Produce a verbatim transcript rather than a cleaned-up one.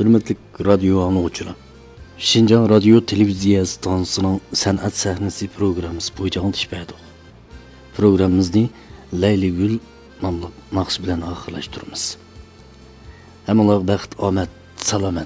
Hürmetlik radyo anlıqçılar. Şinjan Radyo Televiziya stansiyasının san'at sahnasi programmasi bo'yicha anglashdik. Programmamizni Layli Gul nomli naqsh bilan oxirlashtiramiz. Hammalarga baxt, omad, salomat